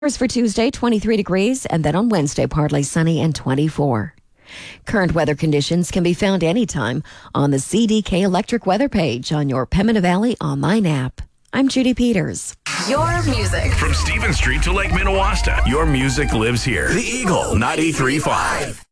For Tuesday, 23 degrees, and then on Wednesday, partly sunny and 24. Current weather conditions can be found anytime on the CDK Electric Weather page on your Pembina Valley online app. I'm Judy Peters. Your music. From Stephen Street to Lake Minnewaska, your music lives here. The Eagle 93.5.